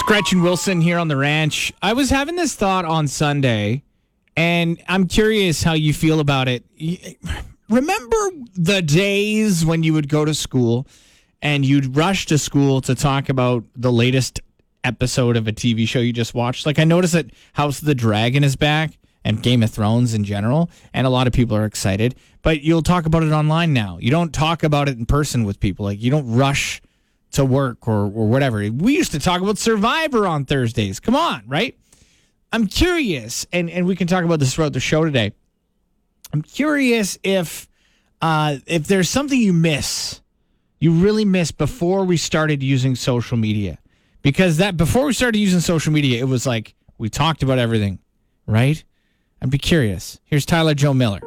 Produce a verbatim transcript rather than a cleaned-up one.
Gretchen Wilson here on the ranch. I was having this thought on Sunday, and I'm curious how you feel about it. Remember the days when you would go to school and you'd rush to school to talk about the latest episode of a T V show you just watched? Like, I noticed that House of the Dragon is back and Game of Thrones in general, and a lot of people are excited, but you'll talk about it online now. You don't talk about it in person with people. Like, you don't rush to work or, or whatever. We used to talk about Survivor on Thursdays. Come on, right? I'm curious, and, and we can talk about this throughout the show today. I'm curious if uh, if there's something you miss, you really miss before we started using social media. Because that before we started using social media, it was like we talked about everything, right? I'd be curious. Here's Tyler Joe Miller.